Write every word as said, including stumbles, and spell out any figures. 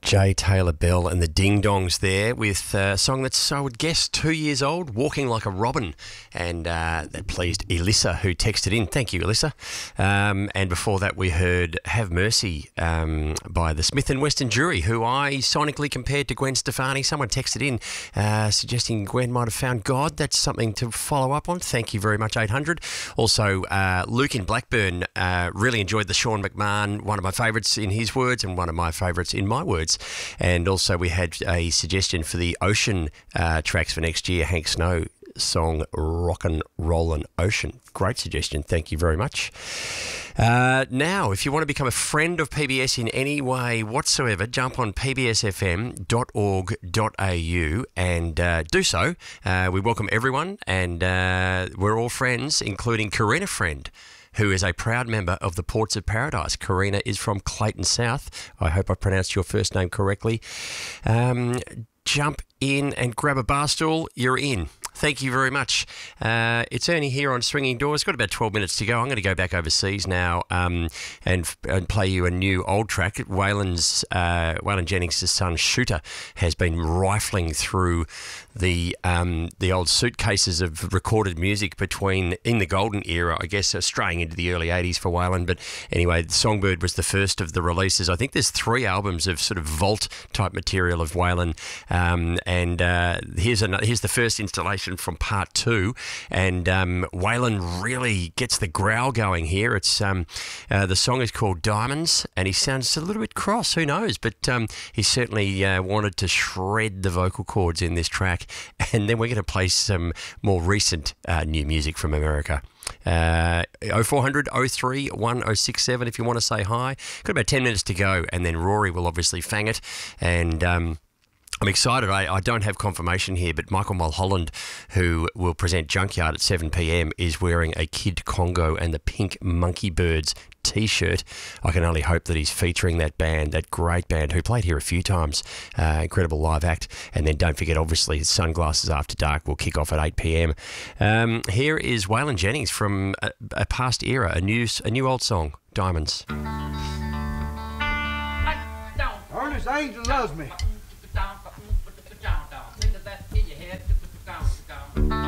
Jay Taylor Bell and the Ding Dongs there with a song that's, I would guess, two years old, Walking Like a Robin. And uh, that pleased Elissa, who texted in. Thank you, Elissa. Um, and before that, we heard Have Mercy um, by the Smith and Weston Jury, who I sonically compared to Gwen Stefani. Someone texted in uh, suggesting Gwen might have found God. That's something to follow up on. Thank you very much, eight hundred. Also, uh, Luke in Blackburn uh, really enjoyed the Sean McMahon, one of my favourites in his words and one of my favourites in my words. And also we had a suggestion for the Ocean uh, tracks for next year, Hank Snow song Rockin' Rollin' Ocean. Great suggestion. Thank you very much. Uh, now, if you want to become a friend of P B S in any way whatsoever, jump on p b s f m dot org dot a u and uh, do so. Uh, we welcome everyone, and uh, we're all friends, including Karina Friend, who is a proud member of the Ports of Paradise. Karina is from Clayton South. I hope I pronounced your first name correctly. Um, jump in and grab a bar stool. You're in. Thank you very much. Uh, it's Ernie here on Swinging Doors. Got about twelve minutes to go. I'm going to go back overseas now um, and, and play you a new old track. Waylon's, uh, Waylon Jennings' son, Shooter, has been rifling through the um, the old suitcases of recorded music between, in the golden era, I guess, uh, straying into the early eighties for Waylon. But anyway, Songbird was the first of the releases. I think there's three albums of sort of vault-type material of Waylon. Um, and uh, here's, another, here's the first installation from part two, and um, Waylon really gets the growl going here. It's um, uh, the song is called Diamonds, and he sounds a little bit cross, who knows, but um, he certainly uh, wanted to shred the vocal cords in this track. And then we're going to play some more recent uh, new music from America. Uh, oh four hundred, oh three, one oh six seven if you want to say hi. Got about ten minutes to go, and then Rory will obviously fang it, and um, I'm excited. I, I don't have confirmation here, but Michael Mulholland, who will present Junkyard at seven p m, is wearing a Kid Congo and the Pink Monkey Birds T-shirt. I can only hope that he's featuring that band, that great band who played here a few times. Uh, incredible live act. And then don't forget, obviously, Sunglasses After Dark will kick off at eight p m. Um, here is Waylon Jennings from a, a past era, a new, a new old song, Diamonds. Ernest Angel loves me. Down, down, down, down, down, down, down, down, down, down, down, down,